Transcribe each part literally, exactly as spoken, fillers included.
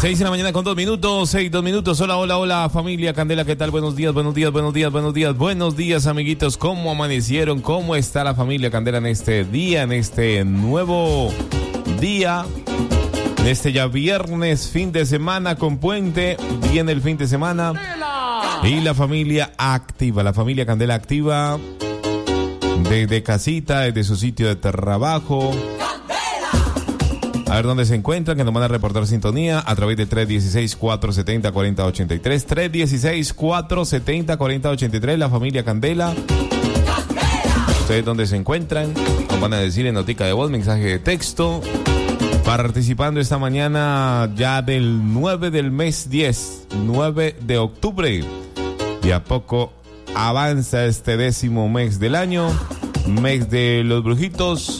seis de la mañana con dos minutos, seis, dos minutos. Hola, hola, hola, familia Candela, ¿qué tal? Buenos días, buenos días, buenos días, buenos días, buenos días, amiguitos. ¿Cómo amanecieron? ¿Cómo está la familia Candela en este día, en este nuevo día? En este ya viernes, fin de semana con puente. Viene el fin de semana. Y la familia activa, la familia Candela activa. Desde casita, desde su sitio de trabajo. A ver dónde se encuentran, que nos van a reportar sintonía a través de tres uno seis, cuatro siete cero, cuatro cero ocho tres, tres uno seis, cuatro siete cero, cuatro cero ocho tres, la familia Candela. Ustedes dónde se encuentran, nos van a decir en notica de voz, mensaje de texto, participando esta mañana ya del nueve del mes diez, nueve de octubre. De a poco avanza este décimo mes del año, mes de los brujitos.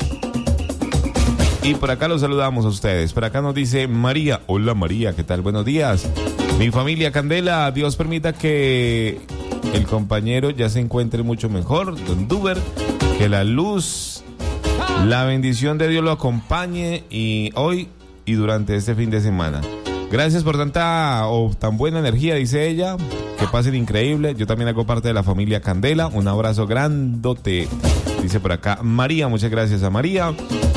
Y por acá los saludamos a ustedes. Por acá nos dice María. Hola María, ¿qué tal? Buenos días. Mi familia Candela, Dios permita que el compañero ya se encuentre mucho mejor, don Duber. Que la luz, la bendición de Dios lo acompañe y hoy y durante este fin de semana. Gracias por tanta o tan buena energía, dice ella. Que pasen increíble. Yo también hago parte de la familia Candela. Un abrazo grandote. Dice por acá María, muchas gracias a María.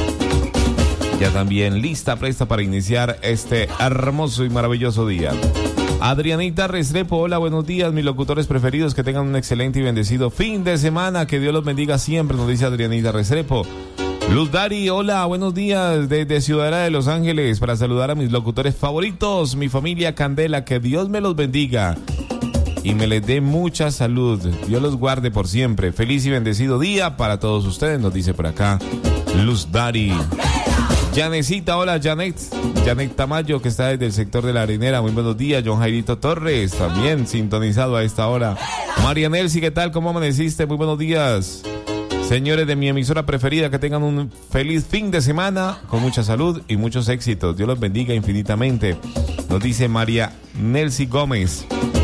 Ya también lista, presta para iniciar este hermoso y maravilloso día. Adrianita Restrepo, hola, buenos días, mis locutores preferidos, que tengan un excelente y bendecido fin de semana, que Dios los bendiga siempre, nos dice Adrianita Restrepo. Luz Dari, hola, buenos días, desde Ciudadela de Los Ángeles, para saludar a mis locutores favoritos, mi familia Candela, que Dios me los bendiga y me les dé mucha salud, Dios los guarde por siempre. Feliz y bendecido día para todos ustedes, nos dice por acá Luz Dari. Janecita, hola Janet, Janet Tamayo, que está desde el sector de la Arenera, muy buenos días. John Jairito Torres, también sintonizado a esta hora. María Nelsi, ¿qué tal? ¿Cómo amaneciste? Muy buenos días. Señores de mi emisora preferida, que tengan un feliz fin de semana, con mucha salud y muchos éxitos. Dios los bendiga infinitamente, nos dice María Nelsi Gómez.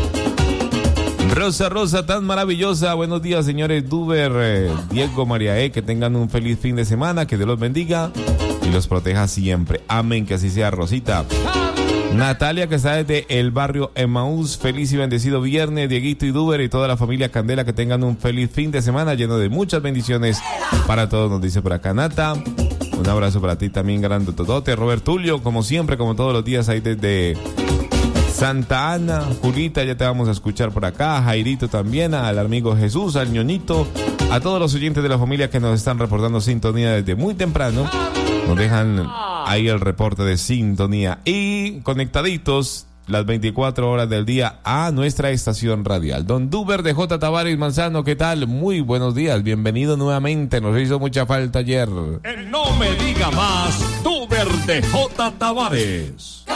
Rosa, Rosa, tan maravillosa, buenos días señores Duber, eh, Diego, María E, que tengan un feliz fin de semana, que Dios los bendiga y los proteja siempre. Amén, que así sea, Rosita. Natalia, que está desde el barrio Emaús, feliz y bendecido viernes. Dieguito y Duber y toda la familia Candela, que tengan un feliz fin de semana lleno de muchas bendiciones para todos, nos dice por acá Nata. Un abrazo para ti también, grande totote. Robert Tulio, como siempre, como todos los días, ahí desde Santa Ana. Julita, ya te vamos a escuchar por acá. Jairito también, al amigo Jesús, al ñoñito, a todos los oyentes de la familia que nos están reportando sintonía desde muy temprano. Nos dejan ahí el reporte de sintonía y conectaditos las veinticuatro horas del día a nuestra estación radial. Don Duber de J. Tavares Manzano, ¿qué tal? Muy buenos días, bienvenido nuevamente, nos hizo mucha falta ayer. El no me diga más, Duber de J. Tavares.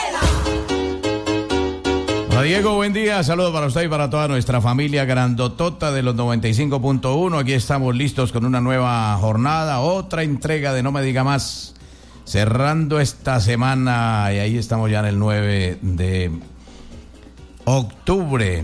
Hola Diego, buen día, saludos para usted y para toda nuestra familia grandotota de los noventa y cinco punto uno. Aquí estamos listos con una nueva jornada, otra entrega de No Me Diga Más, cerrando esta semana y ahí estamos ya en el nueve de octubre.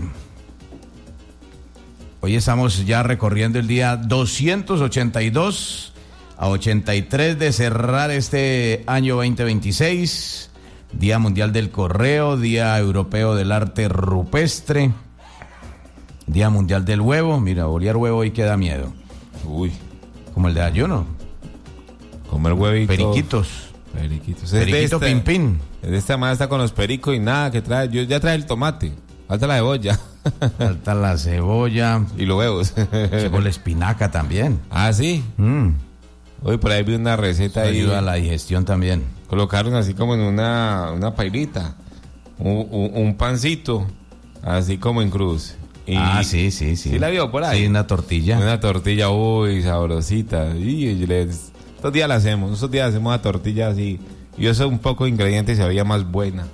Hoy estamos ya recorriendo el día doscientos ochenta y dos a ochenta y tres de cerrar este año veinte veintiséis. Día Mundial del Correo, Día Europeo del Arte Rupestre, Día Mundial del Huevo. Mira, bolear huevo hoy queda miedo. Uy, como el de ayuno. Comer huevito. Periquitos. Periquitos. Periquito de pin pin. De esta manera está con los pericos y nada que trae. Yo ya trae el tomate. Falta la cebolla. Falta la cebolla. Y los huevos. Con la espinaca también. Ah, sí. Mm. Hoy por ahí vi una receta ahí. Ayuda a la digestión también. Colocaron así como en una, una pailita. Un, un, un pancito. Así como en cruz. Y ah, sí, sí, sí. ¿Sí la vio por ahí? Sí, una tortilla. Una tortilla, uy, sabrosita. Y, y les, estos días la hacemos. Estos días hacemos una tortilla así. Y eso un poco de ingredientes se veía más buena.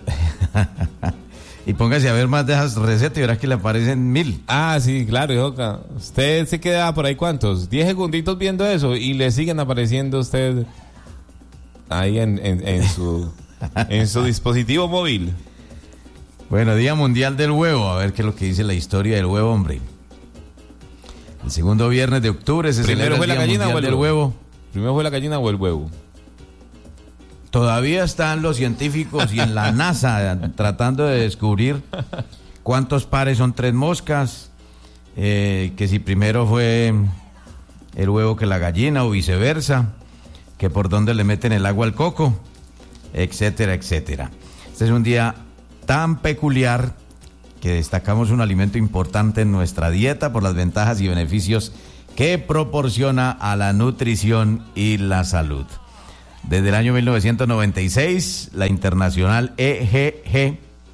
Y póngase a ver más de esas recetas y verás que le aparecen mil. Ah, sí, claro, Joca. Usted se queda por ahí, ¿cuántos? Diez segunditos viendo eso y le siguen apareciendo a usted ahí en, en, en su en su dispositivo móvil. Bueno, Día Mundial del Huevo. A ver qué es lo que dice la historia del huevo, hombre. El segundo viernes de octubre se Primero celebra fue el la Día gallina Mundial o el del huevo. Huevo. ¿Primero fue la gallina o el huevo? Todavía están los científicos y en la NASA tratando de descubrir cuántos pares son tres moscas, eh, que si primero fue el huevo que la gallina o viceversa, que por dónde le meten el agua al coco, etcétera, etcétera. Este es un día tan peculiar que destacamos un alimento importante en nuestra dieta por las ventajas y beneficios que proporciona a la nutrición y la salud. Desde el año mil novecientos noventa y seis, la internacional E G G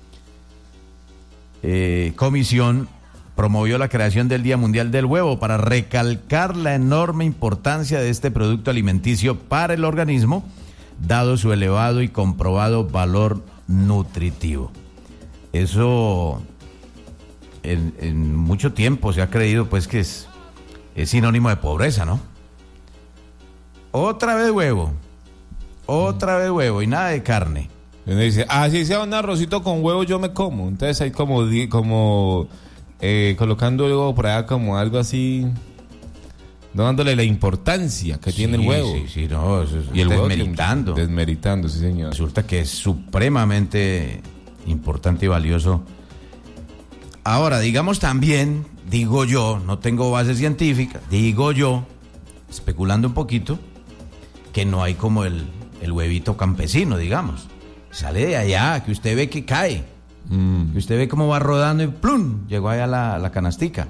eh, Comisión promovió la creación del Día Mundial del Huevo para recalcar la enorme importancia de este producto alimenticio para el organismo, dado su elevado y comprobado valor nutritivo. Eso en, en mucho tiempo se ha creído pues que es, es sinónimo de pobreza, ¿no? Otra vez huevo. Otra vez huevo y nada de carne. Y uno dice, ah, si sea un arrocito con huevo yo me como. Entonces hay como, como eh, colocando el huevo por allá como algo así, no dándole la importancia que sí, tiene el huevo. Sí, sí, no, eso es y el desmeritando. Huevo, desmeritando, sí señor. Resulta que es supremamente importante y valioso. Ahora, digamos también, digo yo, no tengo base científica, digo yo, especulando un poquito, que no hay como el... el huevito campesino, digamos. Sale de allá, que usted ve que cae. Mm. Que usted ve cómo va rodando y ¡plum! Llegó allá a la, la canastica.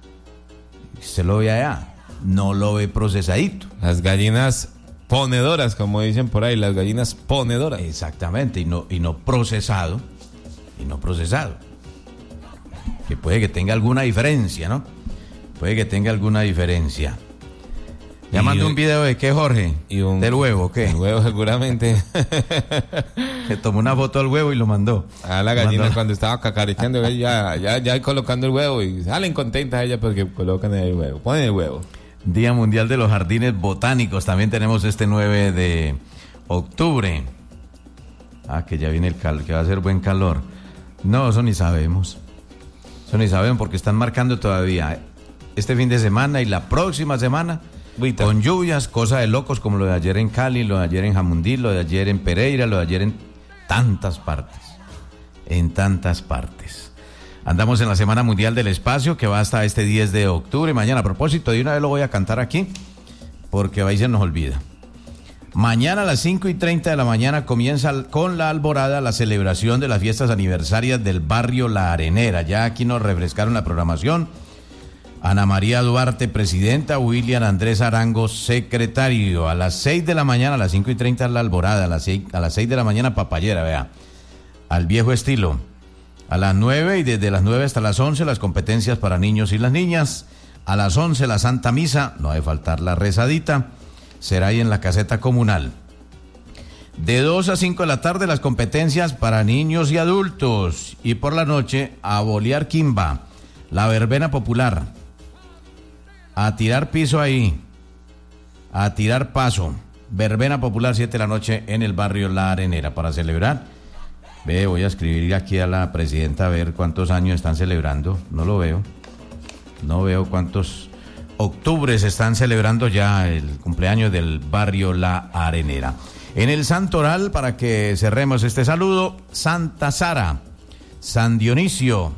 Se lo ve allá. No lo ve procesadito. Las gallinas ponedoras, como dicen por ahí, las gallinas ponedoras. Exactamente, y no, y no procesado. Y no procesado. Que puede que tenga alguna diferencia, ¿no? Puede que tenga alguna diferencia. Ya mandó un video de qué, Jorge, y un, del huevo, ¿qué? El huevo seguramente. Se tomó una foto del huevo y lo mandó. A la gallina mandó. Cuando estaba cacareteando, ya, ya, ya colocando el huevo y salen contentas ellas porque colocan el huevo, ponen el huevo. Día Mundial de los Jardines Botánicos, también tenemos este nueve de octubre. Ah, que ya viene el calor, que va a ser buen calor. No, eso ni sabemos. Eso ni sabemos porque están marcando todavía este fin de semana y la próxima semana. Buita. Con lluvias, cosa de locos como lo de ayer en Cali, lo de ayer en Jamundí, lo de ayer en Pereira, lo de ayer en tantas partes, en tantas partes. Andamos en la Semana Mundial del Espacio que va hasta este diez de octubre. Mañana, a propósito, de una vez lo voy a cantar aquí porque ahí se nos olvida. Mañana a las cinco y treinta de la mañana comienza con la alborada la celebración de las fiestas aniversarias del barrio La Arenera. Ya aquí nos refrescaron la programación. Ana María Duarte, presidenta, William Andrés Arango, secretario. A las seis de la mañana, a las cinco y treinta es la alborada, a las seis, a las seis de la mañana papayera, vea, al viejo estilo. A las nueve y desde las nueve hasta las once las competencias para niños y las niñas. A las once la Santa Misa, no debe faltar la rezadita, será ahí en la caseta comunal. De dos a cinco de la tarde las competencias para niños y adultos. Y por la noche a bolear quimba, la verbena popular. A tirar piso ahí, a tirar paso, verbena popular, siete de la noche en el barrio La Arenera para celebrar. Ve, voy a escribir aquí a la presidenta a ver cuántos años están celebrando, no lo veo, no veo cuántos octubres están celebrando ya el cumpleaños del barrio La Arenera. En el Santoral, para que cerremos este saludo, Santa Sara, San Dionisio,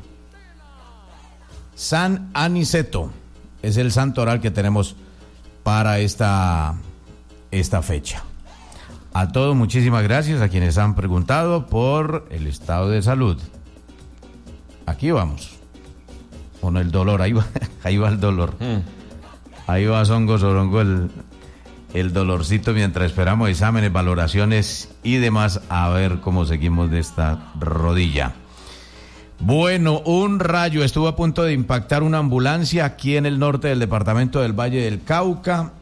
San Aniceto. Es el santoral que tenemos para esta, esta fecha. A todos muchísimas gracias a quienes han preguntado por el estado de salud. Aquí vamos. Con el dolor, ahí va, ahí va el dolor. Mm. Ahí va Zongo Sorongo el, el dolorcito mientras esperamos exámenes, valoraciones y demás a ver cómo seguimos de esta rodilla. Bueno, un rayo estuvo a punto de impactar una ambulancia aquí en el norte del departamento del Valle del Cauca.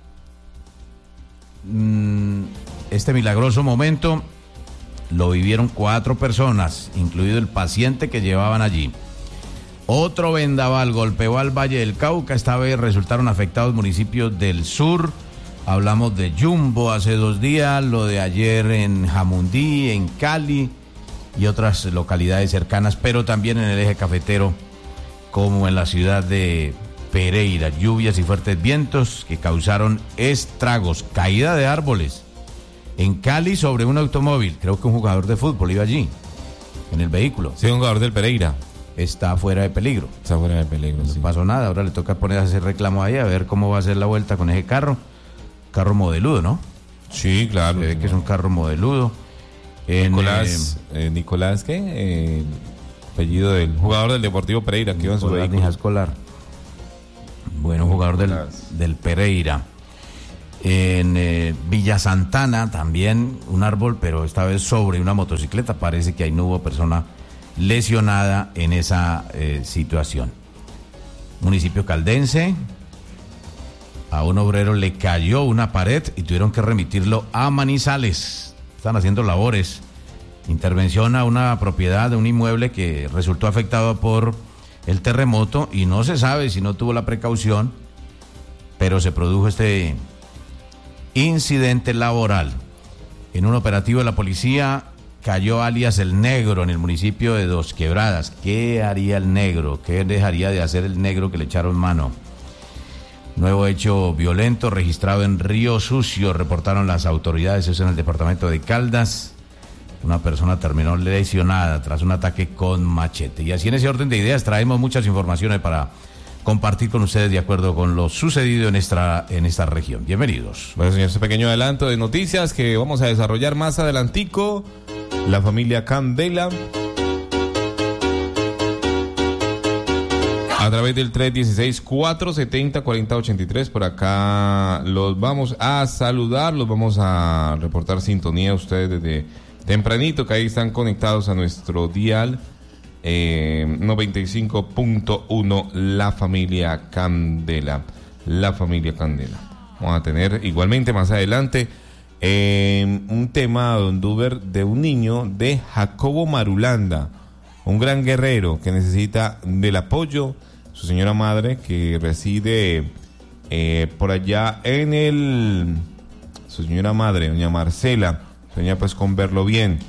Este milagroso momento lo vivieron cuatro personas, incluido el paciente que llevaban allí. Otro vendaval golpeó al Valle del Cauca. Esta vez resultaron afectados municipios del sur. Hablamos de Yumbo hace dos días, lo de ayer en Jamundí, en Cali y otras localidades cercanas, pero también en el eje cafetero, como en la ciudad de Pereira. Lluvias y fuertes vientos que causaron estragos, caída de árboles En Cali sobre un automóvil, creo que un jugador de fútbol iba allí, en el vehículo. Sí, un jugador del Pereira. Está fuera de peligro. Está fuera de peligro, No sí. pasó nada, ahora le toca poner a hacer reclamo ahí, a ver cómo va a ser la vuelta con ese carro. Carro modeludo, ¿no? Sí, claro. Se ve que es un carro modeludo. En, Nicolás, eh, eh, Nicolás, ¿qué? Eh, apellido del jugador del Deportivo Pereira que iba en su Nicolás vehículo. Escolar. Bueno, jugador del, del Pereira. En eh, Villa Santana también un árbol, pero esta vez sobre una motocicleta. Parece que ahí no hubo persona lesionada en esa eh, situación. Municipio caldense, a un obrero le cayó una pared y tuvieron que remitirlo a Manizales. Están haciendo labores. Intervención a una propiedad de un inmueble que resultó afectado por el terremoto y no se sabe si no tuvo la precaución, pero se produjo este incidente laboral. En un operativo de la policía cayó alias El Negro en el municipio de Dos Quebradas. ¿Qué haría el Negro? ¿Qué dejaría de hacer el Negro que le echaron mano? Nuevo hecho violento registrado en Río Sucio, reportaron las autoridades, eso en el departamento de Caldas. Una persona terminó lesionada tras un ataque con machete. Y así en ese orden de ideas traemos muchas informaciones para compartir con ustedes de acuerdo con lo sucedido en esta, en esta región. Bienvenidos. Bueno, señor, este pequeño adelanto de noticias que vamos a desarrollar más adelantico. La familia Candela, a través del tres uno seis, cuatro siete cero, cuatro cero ocho tres, por acá los vamos a saludar, los vamos a reportar sintonía a ustedes desde tempranito, que ahí están conectados a nuestro dial eh, noventa y cinco punto uno, la familia Candela, la familia Candela. Vamos a tener igualmente más adelante eh, un tema, don Duber, de un niño de Jacobo Marulanda, un gran guerrero que necesita del apoyo. Su señora madre, que reside eh, por allá en el... Su señora madre, doña Marcela, sueña pues con verlo bien.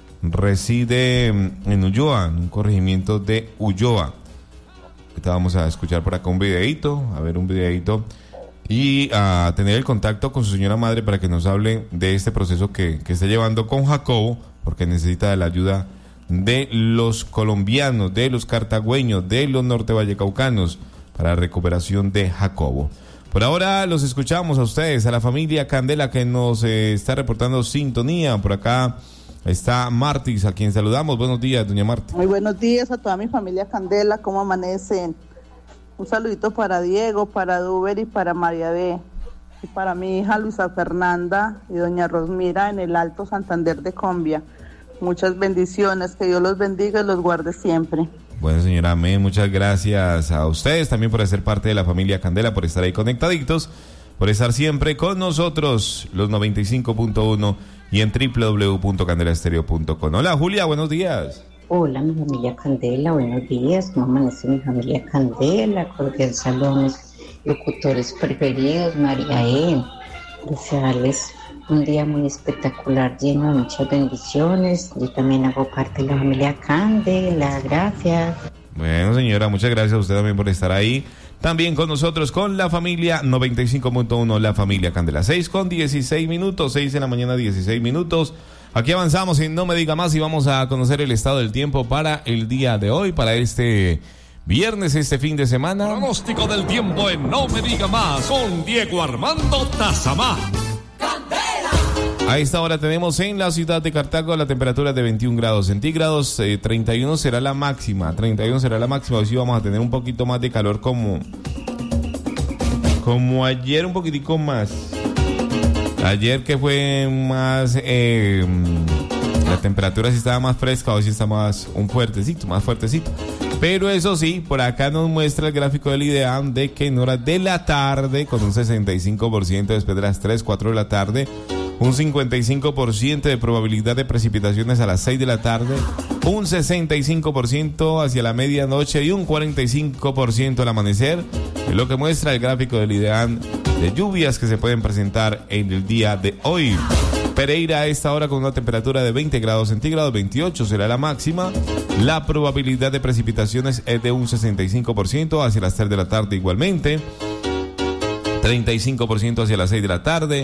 Reside en Ulloa, en un corregimiento de Ulloa. Ahorita vamos a escuchar por acá un videíto, a ver un videíto, y a tener el contacto con su señora madre para que nos hable de este proceso que, que está llevando con Jacobo, porque necesita de la ayuda de los colombianos, de los cartagüeños, de los nortevallecaucanos para la recuperación de Jacobo. Por ahora los escuchamos a ustedes, a la familia Candela que nos eh, está reportando sintonía. Por acá está Martis, a quien saludamos. Buenos días, doña Marta. Muy buenos días a toda mi familia Candela, ¿cómo amanecen? Un saludito para Diego, para Duber y para María B. Y para mi hija Luisa Fernanda y doña Rosmira en el Alto Santander de Combia. Muchas bendiciones, que Dios los bendiga y los guarde siempre. Bueno, señora, amén. Muchas gracias a ustedes también por ser parte de la familia Candela, por estar ahí conectaditos, por estar siempre con nosotros, los noventa y cinco punto uno y en doble u doble u doble u punto candela estéreo punto com. Hola, Julia, buenos días. Hola, mi familia Candela, buenos días. ¿Cómo amanece mi familia Candela? Cordial saludo a mis locutores preferidos, María E. Desearles un día muy espectacular, lleno de muchas bendiciones. Yo también hago parte de la familia Candela, gracias. Bueno, señora, muchas gracias a usted también por estar ahí. También con nosotros, con la familia noventa y cinco punto uno, la familia Candela. seis con dieciséis minutos, seis de la mañana, dieciséis minutos. Aquí avanzamos en No Me Diga Más y vamos a conocer el estado del tiempo para el día de hoy, para este viernes, este fin de semana. Pronóstico del tiempo en No Me Diga Más con Diego Armando Tazamá. A esta hora tenemos en la ciudad de Cartago la temperatura de veintiún grados centígrados, eh, treinta y uno será la máxima, treinta y uno será la máxima. Hoy sí vamos a tener un poquito más de calor como, como ayer, un poquitico más. Ayer que fue más, eh, la temperatura sí estaba más fresca, hoy sí está más, un fuertecito, más fuertecito. Pero eso sí, por acá nos muestra el gráfico del IDEAM de que en horas de la tarde, con un sesenta y cinco por ciento después de las tres, cuatro de la tarde, un cincuenta y cinco por ciento de probabilidad de precipitaciones a las seis de la tarde, un sesenta y cinco por ciento hacia la medianoche y un cuarenta y cinco por ciento al amanecer, es lo que muestra el gráfico del IDEAM de lluvias que se pueden presentar en el día de hoy. Pereira a esta hora con una temperatura de veinte grados centígrados, veintiocho será la máxima. La probabilidad de precipitaciones es de un sesenta y cinco por ciento hacia las tres de la tarde igualmente, treinta y cinco por ciento hacia las seis de la tarde,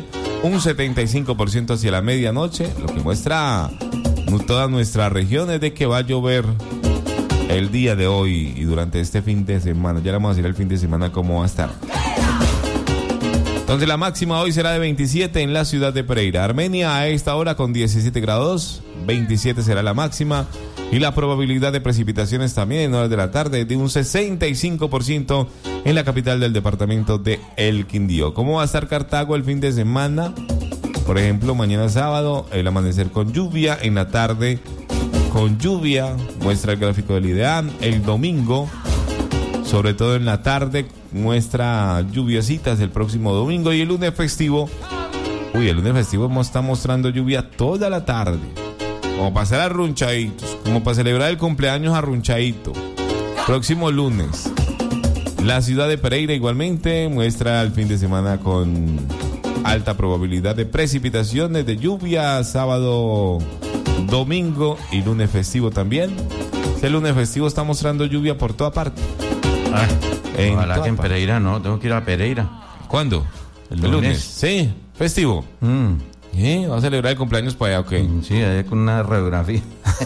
un setenta y cinco por ciento hacia la medianoche, lo que muestra todas nuestras regiones de que va a llover el día de hoy y durante este fin de semana. Ya le vamos a decir el fin de semana cómo va a estar. Entonces la máxima hoy será de veintisiete en la ciudad de Pereira. Armenia a esta hora con diecisiete grados, veintisiete será la máxima. Y la probabilidad de precipitaciones también en horas de la tarde de un sesenta y cinco por ciento en la capital del departamento de El Quindío. ¿Cómo va a estar Cartago el fin de semana? Por ejemplo, mañana sábado, el amanecer con lluvia, en la tarde con lluvia, muestra el gráfico del IDEAM. El domingo, sobre todo en la tarde, muestra lluviecitas el próximo domingo. Y el lunes festivo, uy, el lunes festivo está mostrando lluvia toda la tarde. Como para hacer arrunchaditos, como para celebrar el cumpleaños arrunchadito. Próximo lunes. La ciudad de Pereira igualmente muestra el fin de semana con alta probabilidad de precipitaciones, de lluvia, sábado, domingo y lunes festivo también. Este lunes festivo está mostrando lluvia por toda parte. Ah, en ojalá que en parte. Pereira no, tengo que ir a Pereira. ¿Cuándo? El lunes. Sí, festivo. Mm. ¿Eh? ¿Va a celebrar el cumpleaños para allá? Ok. Sí, ahí con una radiografía.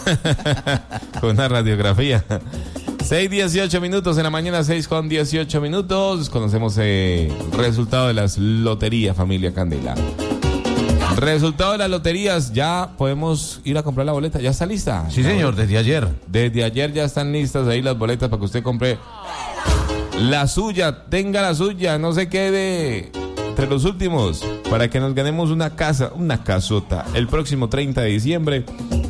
Con una radiografía. seis dieciocho minutos en la mañana, seis con dieciocho minutos. Conocemos el resultado de las loterías, familia Candela. Resultado de las loterías, ya podemos ir a comprar la boleta. ¿Ya está lista? Sí, señor, desde ayer. Desde ayer ya están listas ahí las boletas para que usted compre la suya. Tenga la suya, no se quede entre los últimos, para que nos ganemos una casa, una casota. El próximo treinta de diciembre,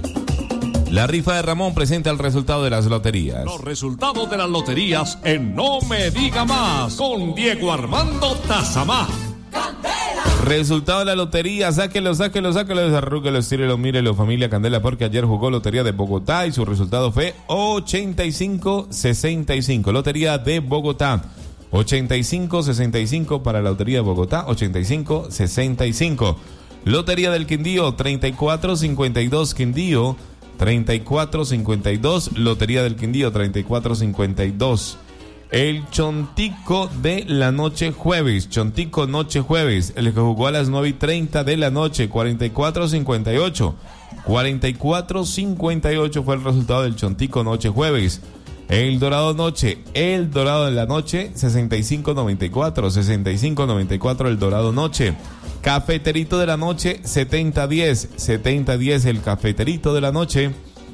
la rifa de Ramón presenta el resultado de las loterías. Los resultados de las loterías en No Me Diga Más con Diego Armando Tazamá. Resultado de la lotería, sáquelo, sáquelo, sáquelo, desarrúquelo, estírelo, mírelo, familia Candela, porque ayer jugó Lotería de Bogotá y su resultado fue ochenta y cinco sesenta y cinco. Lotería de Bogotá, ochenta y cinco sesenta y cinco para la Lotería de Bogotá, ochenta y cinco sesenta y cinco. Lotería del Quindío, treinta y cuatro cincuenta y dos Quindío, treinta y cuatro cincuenta y dos, Lotería del Quindío, treinta y cuatro cincuenta y dos. El Chontico de la noche jueves, Chontico noche jueves, el que jugó a las nueve y treinta de la noche, cuarenta y cuatro cincuenta y ocho. cuarenta y cuatro cincuenta y ocho fue el resultado del Chontico noche jueves. El Dorado noche, el Dorado de la noche, sesenta y cinco noventa y cuatro, sesenta y cinco noventa y cuatro el Dorado noche. Cafeterito de la noche, setenta diez, setenta diez el Cafeterito de la noche.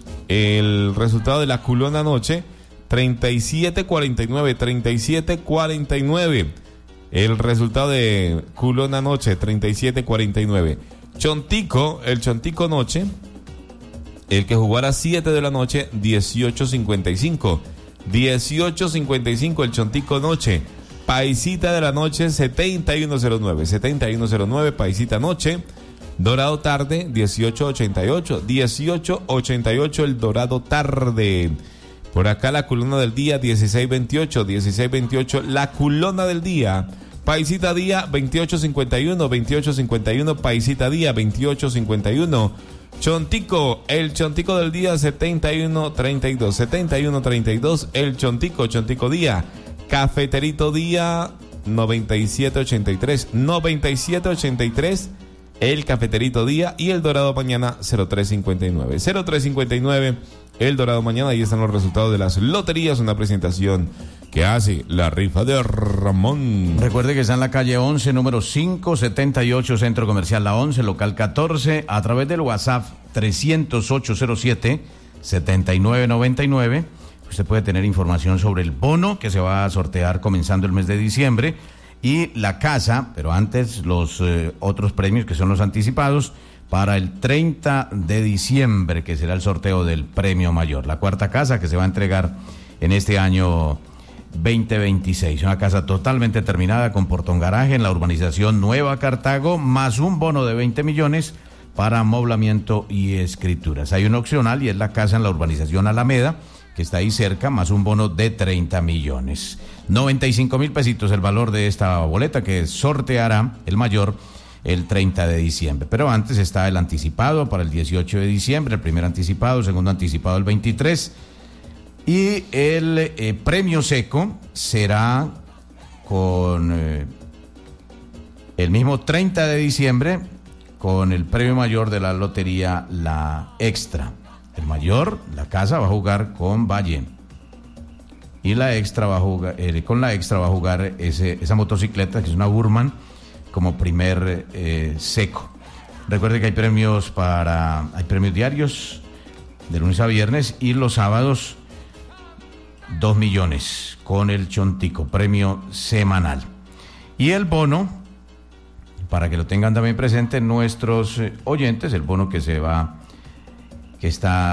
El resultado de la Culona noche, treinta y siete cuarenta y nueve, treinta y siete cuarenta y nueve. El resultado de Culona noche, treinta y siete cuarenta y nueve. Chontico, el Chontico noche, el que jugó a las siete de la noche, dieciocho cincuenta y cinco. dieciocho cincuenta y cinco el Chontico noche. Paisita de la noche, setenta y uno cero nueve. setenta y uno cero nueve, Paisita noche. Dorado tarde, dieciocho ochenta y ocho. dieciocho ochenta y ocho el Dorado tarde. Por acá la Culona del día, dieciséis veintiocho. dieciséis veintiocho la Culona del día. Paisita día, veintiocho cincuenta y uno. veintiocho cincuenta y uno, Paisita día, veintiocho cincuenta y uno. Chontico, el Chontico del día, setenta y uno treinta y dos. setenta y uno treinta y dos, el Chontico, Chontico día. Cafeterito día, noventa y siete ochenta y tres. noventa y siete ochenta y tres, el Cafeterito día. Y el Dorado mañana, cero tres cincuenta y nueve. cero tres cincuenta y nueve, el Dorado mañana. Ahí están los resultados de las loterías. Una presentación que hace la rifa de Ramón. Recuerde que está en la calle once, número quinientos setenta y ocho, Centro Comercial La once, local catorce, a través del WhatsApp trescientos ocho cero siete, setenta y nueve noventa y nueve. Usted puede tener información sobre el bono que se va a sortear comenzando el mes de diciembre y la casa, pero antes los eh, otros premios que son los anticipados para el treinta de diciembre, que será el sorteo del premio mayor. La cuarta casa que se va a entregar en este año veinte veintiséis, una casa totalmente terminada con portón garaje en la urbanización Nueva Cartago, más un bono de veinte millones para amoblamiento y escrituras. Hay una opcional y es la casa en la urbanización Alameda, que está ahí cerca, más un bono de treinta millones. noventa y cinco mil pesitos el valor de esta boleta que sorteará el mayor el treinta de diciembre. Pero antes está el anticipado para el dieciocho de diciembre, el primer anticipado, el segundo anticipado el veintitrés. Y el eh, premio seco será con eh, el mismo treinta de diciembre con el premio mayor de la lotería, la extra. El mayor, la casa, va a jugar con Valle. Y la extra va a jugar, eh, con la extra va a jugar ese, esa motocicleta, que es una Burman, como primer eh, seco. Recuerde que hay premios para, hay premios diarios, de lunes a viernes, y los sábados, dos millones, con el Chontico, premio semanal. Y el bono, para que lo tengan también presente nuestros oyentes, el bono que se va, que está